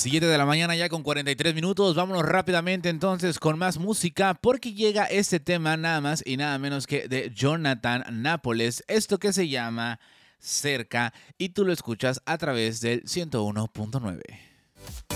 7 de la mañana ya con 43 minutos. Vámonos rápidamente entonces con más música porque llega este tema nada más y nada menos que de Jonathan Nápoles. Esto que se llama Cerca y tú lo escuchas a través del 101.9.